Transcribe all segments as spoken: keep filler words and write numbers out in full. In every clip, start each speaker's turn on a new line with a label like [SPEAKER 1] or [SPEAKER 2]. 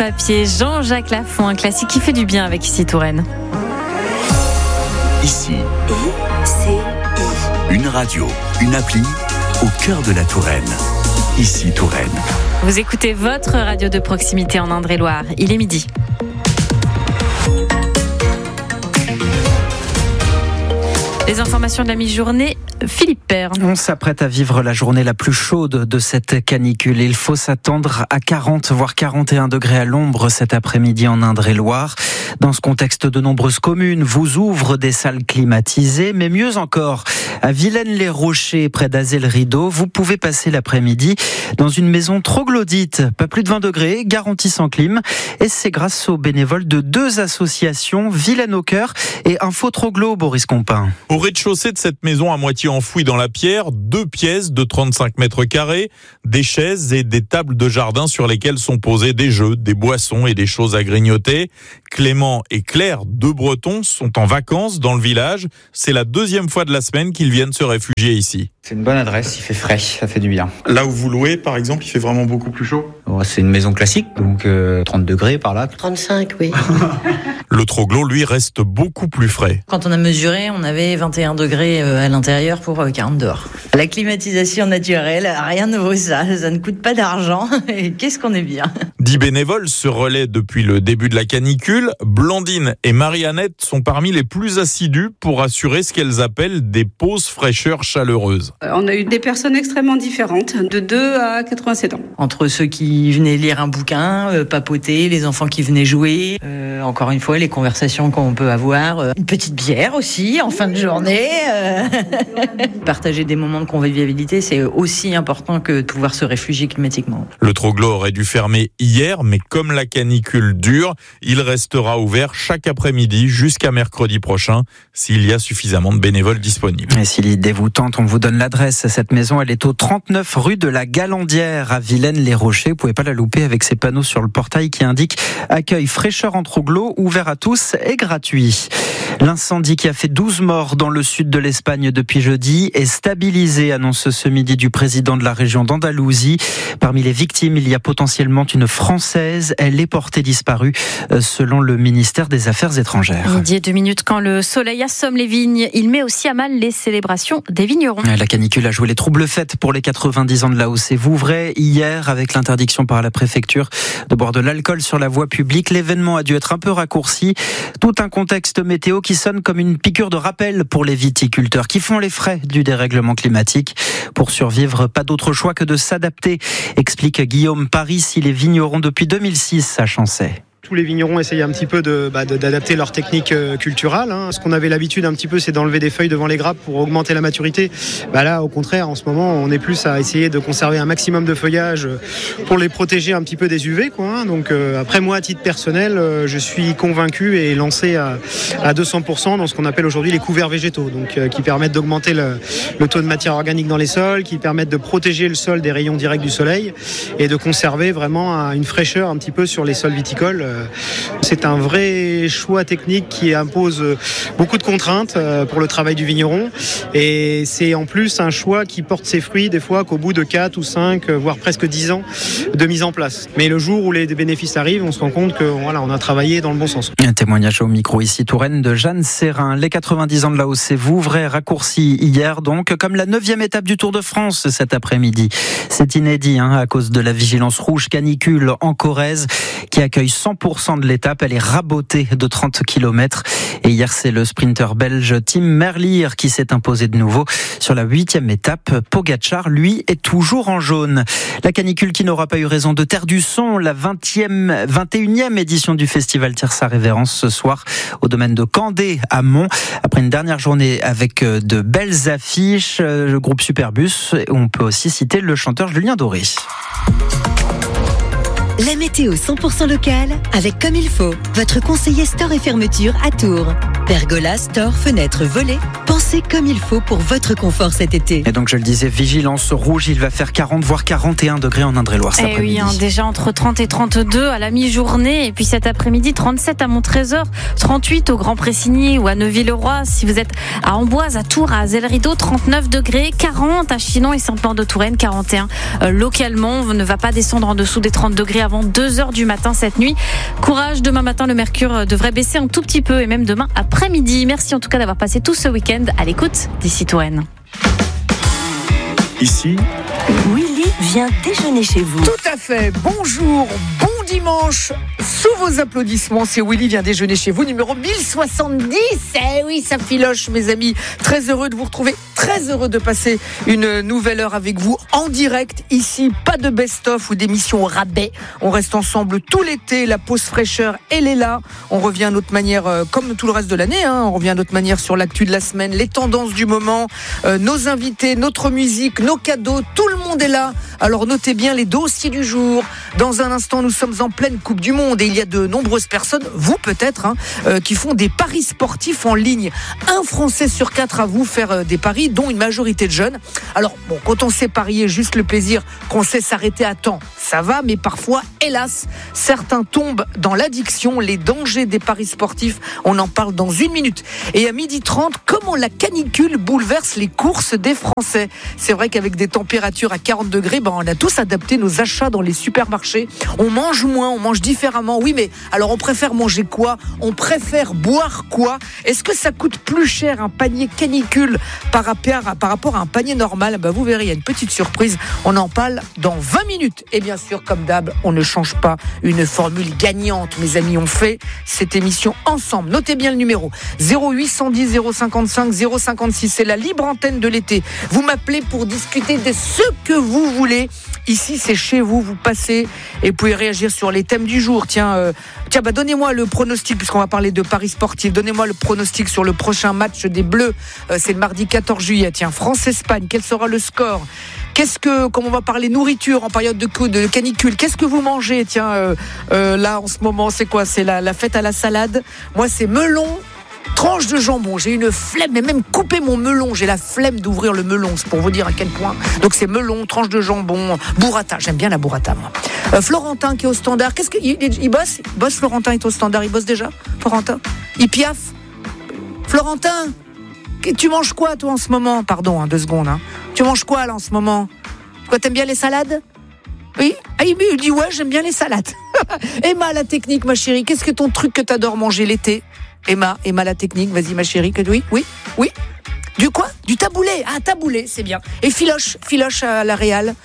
[SPEAKER 1] papier, Jean-Jacques Lafont, un classique qui fait du bien avec Ici Touraine.
[SPEAKER 2] Ici, une radio, une appli au cœur de la Touraine. Ici Touraine.
[SPEAKER 1] Vous écoutez votre radio de proximité en Indre-et-Loire. Il est midi. Les informations de la mi-journée, Philippe Père.
[SPEAKER 3] On s'apprête à vivre la journée la plus chaude de cette canicule. Il faut s'attendre à quarante, voire quarante et un degrés à l'ombre cet après-midi en Indre-et-Loire. Dans ce contexte, de nombreuses communes vous ouvrent des salles climatisées, mais mieux encore, à Vilaine-les-Rochers, près d'Azay-le-Rideau, vous pouvez passer l'après-midi dans une maison troglodyte, pas plus de vingt degrés, garantie sans clim. Et c'est grâce aux bénévoles de deux associations, Vilaine au cœur et Info Troglo, Boris Compin.
[SPEAKER 4] Au rez-de-chaussée de cette maison à moitié enfouie dans la pierre, deux pièces de trente-cinq mètres carrés, des chaises et des tables de jardin sur lesquelles sont posés des jeux, des boissons et des choses à grignoter. Clément et Claire, deux Bretons, sont en vacances dans le village. C'est la deuxième fois de la semaine qu'ils viennent se réfugier ici.
[SPEAKER 5] C'est une bonne adresse, il fait frais, ça fait du bien.
[SPEAKER 6] Là où vous louez, par exemple, il fait vraiment beaucoup plus chaud.
[SPEAKER 5] Oh, c'est une maison classique, donc euh, trente degrés par là.
[SPEAKER 7] trente-cinq, oui.
[SPEAKER 4] Le Troglo, lui, reste beaucoup plus frais.
[SPEAKER 8] Quand on a mesuré, on avait vingt et un degrés à l'intérieur pour quarante dehors. La climatisation naturelle, rien ne vaut ça. Ça ne coûte pas d'argent. Et qu'est-ce qu'on est bien.
[SPEAKER 4] Dix bénévoles se relaient depuis le début de la canicule. Blandine et Marie-Annette sont parmi les plus assidus pour assurer ce qu'elles appellent des pauses fraîcheur chaleureuses.
[SPEAKER 9] On a eu des personnes extrêmement différentes, de deux à quatre-vingt-sept ans.
[SPEAKER 8] Entre ceux qui venaient lire un bouquin, euh, papoter, les enfants qui venaient jouer, euh, encore une fois, les conversations qu'on peut avoir, euh, une petite bière aussi en fin de journée. Euh... Partager des moments de convivialité, c'est aussi important que de pouvoir se réfugier climatiquement.
[SPEAKER 4] Le Troglo aurait dû fermer hier, mais comme la canicule dure, il restera ouvert chaque après-midi jusqu'à mercredi prochain, s'il y a suffisamment de bénévoles disponibles.
[SPEAKER 3] Et si l'idée vous tente, on vous donne l'adresse. Cette maison, elle est au trente-neuf rue de la Galandière à Vilaine-les-Rochers. Vous pouvez pas la louper avec ces panneaux sur le portail qui indiquent accueil fraîcheur en Troglo, ouvert à tous et gratuit. L'incendie qui a fait douze morts dans le sud de l'Espagne depuis jeudi est stabilisé, annonce ce midi du président de la région d'Andalousie. Parmi les victimes, il y a potentiellement une Française. Elle est portée disparue, selon le ministère des Affaires étrangères.
[SPEAKER 1] Midi et deux minutes, quand le soleil assomme les vignes, il met aussi à mal les célébrations des vignerons.
[SPEAKER 3] La canicule a joué les troubles fêtes pour les quatre-vingt-dix ans de la Hausse et Vouvray. Hier, avec l'interdiction par la préfecture de boire de l'alcool sur la voie publique, l'événement a dû être un peu raccourci. Tout un contexte météo qui sonne comme une piqûre de rappel pour les viticulteurs qui font les frais du dérèglement climatique. Pour survivre, pas d'autre choix que de s'adapter, explique Guillaume Paris, les vignerons depuis deux mille six à Chancey.
[SPEAKER 10] Tous les vignerons essayent un petit peu de, bah, de, d'adapter leur technique euh, culturale. Hein. Ce qu'on avait l'habitude un petit peu, c'est d'enlever des feuilles devant les grappes pour augmenter la maturité. Bah là, au contraire, en ce moment, on est plus à essayer de conserver un maximum de feuillage pour les protéger un petit peu des U V, quoi, hein. Donc euh, après, moi, à titre personnel, euh, je suis convaincu et lancé à, à deux cents pour cent dans ce qu'on appelle aujourd'hui les couverts végétaux, donc euh, qui permettent d'augmenter le, le taux de matière organique dans les sols, qui permettent de protéger le sol des rayons directs du soleil et de conserver vraiment une fraîcheur un petit peu sur les sols viticoles. C'est un vrai choix technique qui impose beaucoup de contraintes pour le travail du vigneron et c'est en plus un choix qui porte ses fruits des fois qu'au bout de quatre ou cinq, voire presque dix ans de mise en place. Mais le jour où les bénéfices arrivent, on se rend compte que voilà, on a travaillé dans le bon sens.
[SPEAKER 3] Un témoignage au micro ici Touraine de Jeanne Serrin. Les quatre-vingt-dix ans de la Hausse et Vouvray raccourci hier donc, comme la neuvième étape du Tour de France cet après-midi. C'est inédit hein, à cause de la vigilance rouge canicule en Corrèze qui accueille cent pour cent de l'étape. Elle est rabotée de trente kilomètres. Et hier, c'est le sprinter belge Tim Merlier qui s'est imposé de nouveau sur la huitième étape. Pogacar, lui, est toujours en jaune. La canicule qui n'aura pas eu raison de taire du son. La vingtième, vingt et unième édition du festival tire sa révérence ce soir au domaine de Candé à Mont. Après une dernière journée avec de belles affiches, le groupe Superbus. On peut aussi citer le chanteur Julien Doré.
[SPEAKER 11] La météo cent pour cent locale avec Comme il faut, votre conseiller store et fermeture à Tours.
[SPEAKER 7] Pergola, store, fenêtres, volets. Pensez comme il faut pour votre confort cet été.
[SPEAKER 3] Et donc je le disais, vigilance rouge, il va faire quarante voire quarante et un degrés en Indre-et-Loire cet
[SPEAKER 1] Eh
[SPEAKER 3] après-midi.
[SPEAKER 1] oui, hein, déjà entre trente et trente-deux à la mi-journée, et puis cet après-midi trente-sept à Montrésor, trente-huit au Grand Pressigny ou à Neuville-le-Roi. Si vous êtes à Amboise, à Tours, à Azel-Rideau, trente-neuf degrés, quarante à Chinon et Saint-Plan-de-Touraine, quarante et un euh, localement. On ne va pas descendre en dessous des trente degrés avant deux heures du matin cette nuit. Courage, demain matin le mercure devrait baisser un tout petit peu et même demain après-midi. Merci en tout cas d'avoir passé tout ce week-end à l'écoute d'ici Touraine.
[SPEAKER 2] Ici,
[SPEAKER 7] Willy vient déjeuner chez vous.
[SPEAKER 11] Tout à fait. Bonjour, bon dimanche. Sous vos applaudissements, c'est Willy vient déjeuner chez vous, numéro mille soixante-dix. Eh oui, ça filoche, mes amis. Très heureux de vous retrouver. Très heureux de passer une nouvelle heure avec vous en direct. Ici, pas de best-of ou d'émission au rabais. On reste ensemble tout l'été. La pause fraîcheur, elle est là. On revient à notre manière, euh, comme tout le reste de l'année. Hein, on revient à notre manière sur l'actu de la semaine, les tendances du moment, euh, nos invités, notre musique, nos cadeaux. Tout le monde est là. Alors notez bien les dossiers du jour. Dans un instant, nous sommes en pleine Coupe du Monde et il y a de nombreuses personnes, vous peut-être, hein, euh, qui font des paris sportifs en ligne. Un Français sur quatre à vous faire euh, des paris, dont une majorité de jeunes. Alors, bon, quand on sait parier, juste le plaisir, qu'on sait s'arrêter à temps, ça va, mais parfois, hélas, certains tombent dans l'addiction, les dangers des paris sportifs. On en parle dans une minute. Et à midi trente, comment la canicule bouleverse les courses des Français. C'est vrai qu'avec des températures à quarante degrés, ben, on a tous adapté nos achats dans les supermarchés. On mange moins, on mange différemment. Oui, mais alors on préfère manger quoi ? On préfère boire quoi ? Est-ce que ça coûte plus cher un panier canicule par rapport à, par rapport à un panier normal ? Ben, vous verrez, il y a une petite surprise. On en parle dans vingt minutes. Et bien sûr, comme d'hab, on ne change pas une formule gagnante. Mes amis, on fait cette émission ensemble. Notez bien le numéro zéro huit cent dix zéro cinquante-cinq zéro cinquante-six. C'est la libre antenne de l'été. Vous m'appelez pour discuter de ce que vous voulez. Ici, c'est chez vous, vous passez et vous pouvez réagir sur les thèmes du jour. Tiens, euh, tiens, bah donnez-moi le pronostic, puisqu'on va parler de paris sportifs. Donnez-moi le pronostic sur le prochain match des Bleus. Euh, c'est le mardi quatorze juillet. Tiens, France-Espagne, quel sera le score ? Qu'est-ce que, comme on va parler nourriture en période de, de canicule, qu'est-ce que vous mangez ? Tiens, euh, euh, là, en ce moment, c'est quoi ? C'est la, la fête à la salade. Moi, c'est melon. Tranche de jambon, j'ai une flemme, mais même couper mon melon, j'ai la flemme d'ouvrir le melon, c'est pour vous dire à quel point. Donc c'est melon, tranche de jambon, burrata, j'aime bien la burrata moi. Euh, Florentin qui est au standard, qu'est-ce qu'il il, il bosse il bosse Florentin est au standard, il bosse déjà Florentin il piaffe Florentin, tu manges quoi toi en ce moment ? Pardon, hein, deux secondes. Hein. Tu manges quoi là en ce moment ? Quoi, t'aimes bien les salades ? Oui, ah, il dit ouais, j'aime bien les salades. Emma, la technique, ma chérie, qu'est-ce que ton truc que t'adores manger l'été ? Emma, Emma la technique, vas-y ma chérie, que oui, oui, oui. Du quoi ? Du taboulé. Ah, taboulé, c'est bien. Et Filoche, Filoche à la Réal.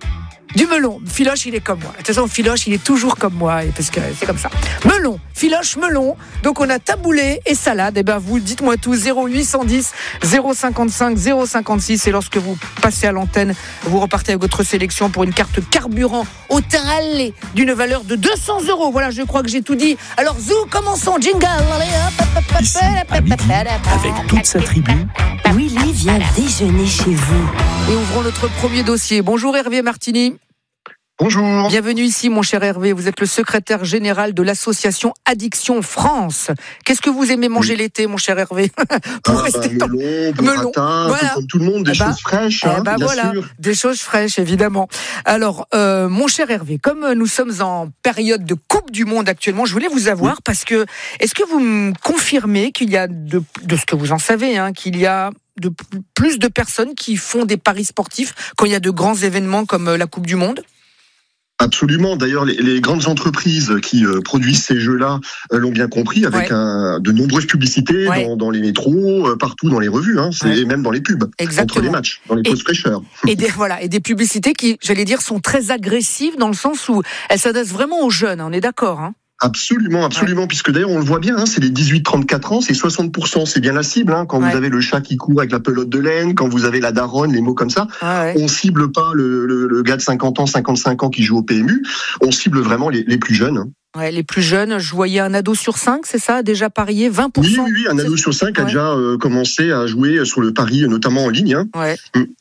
[SPEAKER 11] Du melon. Filoche, il est comme moi. De toute façon, Filoche, il est toujours comme moi, parce que c'est comme ça. Melon. Filoche, melon. Donc, on a taboulé et salade. Et ben, vous, dites-moi tout. zéro huit cent dix zéro cinquante-cinq zéro cinquante-six. Et lorsque vous passez à l'antenne, vous repartez avec votre sélection pour une carte carburant au teint allé d'une valeur de deux cents euros. Voilà, je crois que j'ai tout dit. Alors, zou, commençons. Jingle.
[SPEAKER 2] Ici, à midi, avec toute sa tribu,
[SPEAKER 7] Willy vient déjeuner chez vous.
[SPEAKER 11] Et ouvrons notre premier dossier. Bonjour Hervé Martini.
[SPEAKER 12] Bonjour.
[SPEAKER 11] Bienvenue ici, mon cher Hervé. Vous êtes le secrétaire général de l'association Addiction France. Qu'est-ce que vous aimez manger oui. l'été, mon cher Hervé ? Pour
[SPEAKER 12] ah,
[SPEAKER 11] rester
[SPEAKER 12] bah, melon, burrata, voilà. Comme tout le monde, des ah bah, choses fraîches, hein,
[SPEAKER 11] bah,
[SPEAKER 12] bien
[SPEAKER 11] voilà,
[SPEAKER 12] sûr.
[SPEAKER 11] Des choses fraîches, évidemment. Alors, euh, mon cher Hervé, comme nous sommes en période de Coupe du Monde actuellement, je voulais vous avoir oui. parce que, est-ce que vous me confirmez qu'il y a, de, de ce que vous en savez, hein, qu'il y a de plus de personnes qui font des paris sportifs quand il y a de grands événements comme la Coupe du Monde ?
[SPEAKER 12] Absolument. D'ailleurs, les, les grandes entreprises qui euh, produisent ces jeux-là euh, l'ont bien compris, avec ouais. un, de nombreuses publicités ouais. dans, dans les métros, euh, partout dans les revues, hein, c'est ouais. même dans les pubs, Exactement. entre les matchs, dans les pauses fraîcheurs.
[SPEAKER 11] Et des voilà, et des publicités qui, j'allais dire, sont très agressives dans le sens où elles s'adressent vraiment aux jeunes. On est d'accord, hein ?
[SPEAKER 12] Absolument, absolument, ouais. puisque d'ailleurs on le voit bien, hein, c'est les dix-huit trente-quatre ans, c'est soixante pour cent, c'est bien la cible, hein, quand ouais. vous avez le chat qui court avec la pelote de laine, quand vous avez la daronne, les mots comme ça, ah ouais. on cible pas le, le, le gars de cinquante ans, cinquante-cinq ans qui joue au P M U, on cible vraiment les, les plus jeunes. Hein.
[SPEAKER 11] Ouais, les plus jeunes, je voyais un ado sur cinq, c'est ça, déjà parié, vingt pour cent.
[SPEAKER 12] Oui, oui, oui un ado sur cinq ouais. a déjà euh, commencé à jouer sur le pari, notamment en ligne. Hein.
[SPEAKER 11] Ouais. Mm.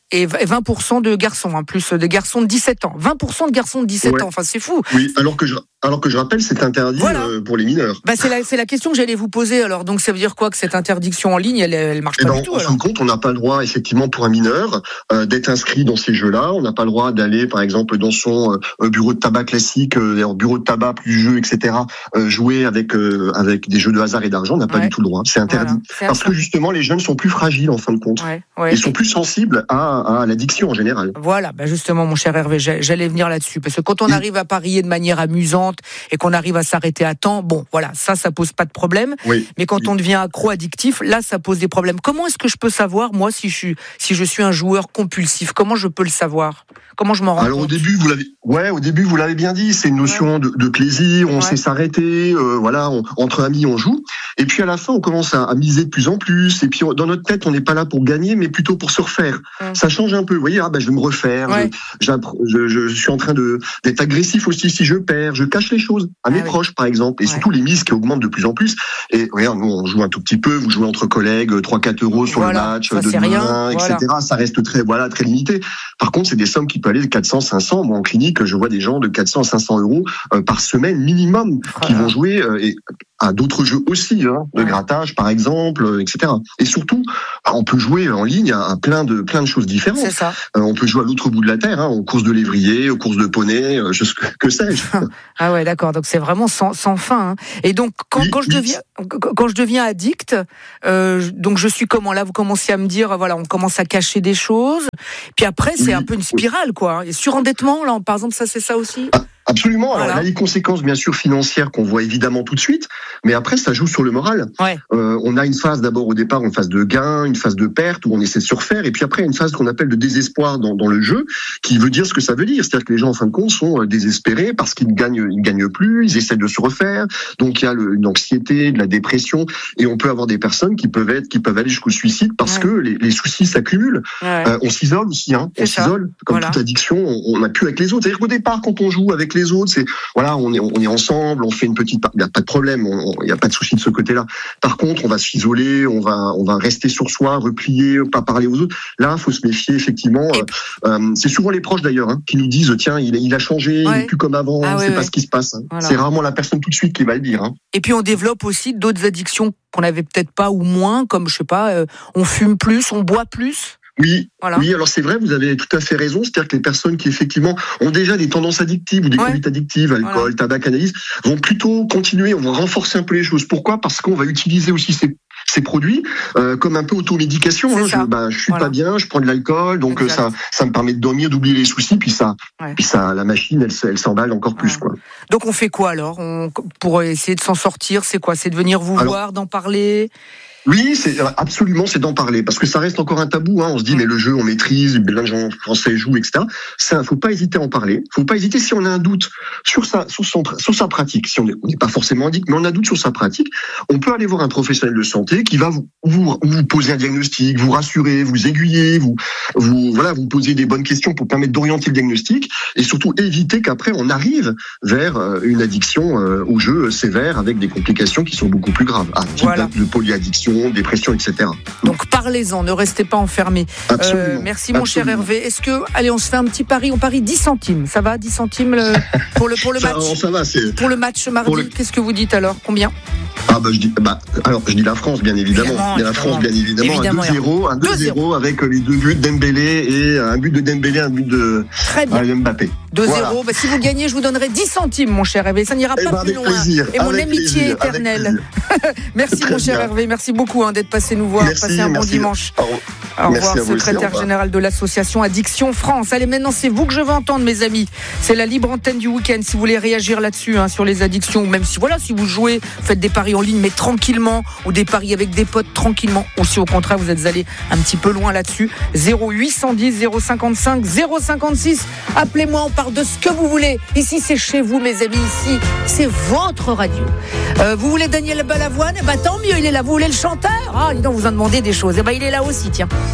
[SPEAKER 11] Et vingt pour cent de garçons, en plus de garçons de dix-sept ans. vingt pour cent de garçons de dix-sept
[SPEAKER 12] ouais.
[SPEAKER 11] ans, enfin c'est fou.
[SPEAKER 12] Oui, alors que je, alors que je rappelle, c'est interdit voilà. euh, pour les mineurs.
[SPEAKER 11] Bah, c'est, la, c'est la question que j'allais vous poser alors. Donc ça veut dire quoi que cette interdiction en ligne, elle, elle marche
[SPEAKER 12] et
[SPEAKER 11] pas
[SPEAKER 12] ben,
[SPEAKER 11] du tout
[SPEAKER 12] en fin de compte, on n'a pas le droit, effectivement, pour un mineur, euh, d'être inscrit dans ces jeux-là. On n'a pas le droit d'aller, par exemple, dans son euh, bureau de tabac classique, euh, bureau de tabac plus jeux, et cetera, euh, jouer avec, euh, avec des jeux de hasard et d'argent. On n'a pas ouais. du tout le droit. C'est interdit. Voilà. C'est Parce que justement, les jeunes sont plus fragiles, en fin de compte. Ouais. Ouais. Ils sont plus sensibles à, à l'addiction en général.
[SPEAKER 11] Voilà, bah justement, mon cher Hervé, j'allais venir là-dessus. Parce que quand on oui. arrive à parier de manière amusante et qu'on arrive à s'arrêter à temps, bon, voilà, ça, ça pose pas de problème. Oui. Mais quand oui. on devient accro-addictif, là, ça pose des problèmes. Comment est-ce que je peux savoir, moi, si je suis, si je suis un joueur compulsif? Comment je peux le savoir? Comment je m'en rends
[SPEAKER 12] Alors
[SPEAKER 11] compte?
[SPEAKER 12] au début, vous l'avez, ouais, au début vous l'avez bien dit, c'est une notion ouais. de, de plaisir, on ouais. sait s'arrêter, euh, voilà, on, entre amis on joue, et puis à la fin on commence à, à miser de plus en plus, et puis on, dans notre tête on n'est pas là pour gagner, mais plutôt pour se refaire. Ouais. Ça change un peu, vous voyez, ah ben je vais me refaire, ouais. je, je, je, je suis en train de d'être agressif aussi si je perds, je cache les choses à mes ah, proches oui. par exemple, et ouais. surtout les mises qui augmentent de plus en plus. Et regarde, nous on joue un tout petit peu, vous jouez entre collègues, trois quatre euros sur voilà. le match, de demain, et cetera. Voilà. Ça reste très, voilà, très limité. Par contre, c'est des sommes qui peuvent aller de quatre cents, cinq cents. Moi, en clinique, je vois des gens de quatre cents à cinq cents euros euh, par semaine minimum voilà. qui vont jouer euh, et à d'autres jeux aussi, hein, de ouais. grattage par exemple, euh, et cetera. Et surtout, on peut jouer en ligne à, à plein de plein de choses différentes.
[SPEAKER 11] C'est ça.
[SPEAKER 12] Euh, on peut jouer à l'autre bout de la terre, hein, aux courses de lévrier, aux courses de poney, euh, je, que sais-je.
[SPEAKER 11] Ah ouais, d'accord. Donc c'est vraiment sans, sans fin. Hein. Et donc quand, oui, quand je oui. deviens quand je deviens addict, euh, donc je suis comment là? Vous commencez à me dire, voilà, on commence à cacher des choses. Puis après, c'est oui. un peu une spirale, quoi. Et surendettement, là, par exemple, ça, c'est ça aussi.
[SPEAKER 12] Ah. Absolument. Alors,
[SPEAKER 11] voilà.
[SPEAKER 12] il y a les conséquences, bien sûr, financières qu'on voit évidemment tout de suite, mais après, ça joue sur le moral.
[SPEAKER 11] Ouais.
[SPEAKER 12] Euh, on a une phase d'abord au départ, une phase de gain, une phase de perte où on essaie de surfaire, et puis après, une phase qu'on appelle de désespoir dans, dans le jeu, qui veut dire ce que ça veut dire. C'est-à-dire que les gens, en fin de compte, sont désespérés parce qu'ils ne gagnent, ils gagnent plus, ils essaient de se refaire. Donc, il y a le, une anxiété, de la dépression, et on peut avoir des personnes qui peuvent être, qui peuvent aller jusqu'au suicide parce ouais. que les, les soucis s'accumulent. Ouais. Euh, on s'isole aussi, hein. On ça. s'isole. Comme voilà. toute addiction, on n'a plus avec les autres. C'est-à-dire qu'au départ, quand on joue avec les autres, c'est voilà, on est on est ensemble, on fait une petite, il y a pas de problème, il y a pas de souci de ce côté-là. Par contre, on va s'isoler, on va on va rester sur soi, replier, pas parler aux autres. Là, faut se méfier effectivement. Euh, euh, c'est souvent les proches d'ailleurs hein, qui nous disent tiens, il il a changé, ouais. il est plus comme avant, ah, c'est ouais, pas ouais. ce qui se passe. Hein. Voilà. C'est rarement la personne tout de suite qui va le dire. Hein.
[SPEAKER 11] Et puis on développe aussi d'autres addictions qu'on avait peut-être pas ou moins, comme je sais pas, euh, on fume plus, on boit plus.
[SPEAKER 12] Oui, voilà. oui, alors c'est vrai, vous avez tout à fait raison. C'est-à-dire que les personnes qui effectivement ont déjà des tendances addictives ou des ouais. conduites addictives, alcool, voilà. tabac, cannabis, vont plutôt continuer, on va renforcer un peu les choses. Pourquoi ? Parce qu'on va utiliser aussi ces, ces produits euh, comme un peu automédication. Hein. Je, bah, je suis voilà. pas bien, je prends de l'alcool, donc exact. ça, ça me permet de dormir, d'oublier les soucis, puis ça, ouais. puis ça, la machine, elle, elle s'emballe encore ouais. plus, quoi.
[SPEAKER 11] Donc on fait quoi alors on, pour essayer de s'en sortir ? C'est quoi ? C'est de venir vous alors, voir, d'en parler ?
[SPEAKER 12] Oui, c'est absolument, c'est d'en parler parce que ça reste encore un tabou. Hein. On se dit mais le jeu on maîtrise, plein de gens français jouent, et cetera. Ça, faut pas hésiter à en parler. Faut pas hésiter si on a un doute sur sa, sur son, sur sa pratique. Si on n'est pas forcément addict, mais on a un doute sur sa pratique, on peut aller voir un professionnel de santé qui va vous, vous, vous poser un diagnostic, vous rassurer, vous aiguiller, vous, vous, voilà, vous poser des bonnes questions pour permettre d'orienter le diagnostic et surtout éviter qu'après on arrive vers une addiction au jeu sévère avec des complications qui sont beaucoup plus graves, à type voilà. de polyaddiction, dépression, et cetera.
[SPEAKER 11] Donc parlez-en, ne restez pas enfermés. Euh, merci mon Absolument. cher Hervé. Est-ce que, allez, on se fait un petit pari, on parie dix centimes, ça va, dix centimes le, pour le pour le
[SPEAKER 12] ça,
[SPEAKER 11] match.
[SPEAKER 12] Ça va, c'est
[SPEAKER 11] pour le match mardi. Le... Qu'est-ce que vous dites alors ? Combien ?
[SPEAKER 12] Ah bah je dis bah alors je dis la France bien évidemment, évidemment la France bien évidemment, évidemment un deux zéro, un deux zéro avec les deux buts de Dembélé et un but de Dembélé, un but de euh, Mbappé.
[SPEAKER 11] deux zéro, voilà. Bah, si vous gagnez, je vous donnerai dix centimes mon cher Hervé, ça n'ira pas
[SPEAKER 12] bah,
[SPEAKER 11] plus loin.
[SPEAKER 12] Plaisir,
[SPEAKER 11] et mon amitié
[SPEAKER 12] plaisir,
[SPEAKER 11] éternelle. Merci mon cher bien. Hervé, merci beaucoup hein, d'être passé nous voir,
[SPEAKER 12] merci,
[SPEAKER 11] passer un
[SPEAKER 12] merci.
[SPEAKER 11] bon dimanche.
[SPEAKER 12] Au,
[SPEAKER 11] au revoir, secrétaire aussi, général de l'association Addiction France. Allez, maintenant c'est vous que je veux entendre mes amis. C'est la libre antenne du week-end si vous voulez réagir là-dessus hein, sur les addictions, ou même si voilà, si vous jouez, faites des paris en ligne mais tranquillement, ou des paris avec des potes tranquillement, ou si au contraire vous êtes allé un petit peu loin là-dessus. Zéro huit cent dix zéro cinquante-cinq zéro cinquante-six. Appelez-moi, on parle de ce que vous voulez. Ici c'est chez vous mes amis, ici c'est votre radio. Euh, vous voulez Daniel Balavoine ? Eh ben tant mieux, il est là. Vous voulez le chanteur ? Ah, dis donc, vous en demandez des choses. Eh ben il est là aussi, tiens.